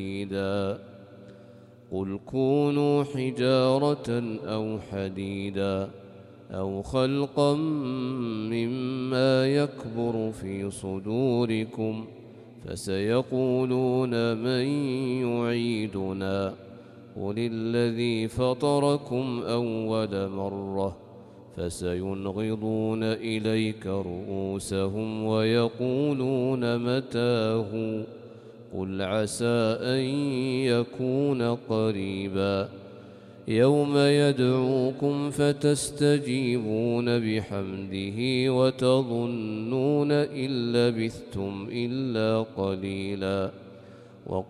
قل كونوا حجارة أو حديدا أو خلقا مما يكبر في صدوركم فسيقولون من يعيدنا قل الذي فطركم أول مرة فسينغضون إليك رؤوسهم ويقولون متاه قل عسى أن يكون قريبا يوم يدعوكم فتستجيبون بحمده وتظنون إن لبثتم إلا قليلا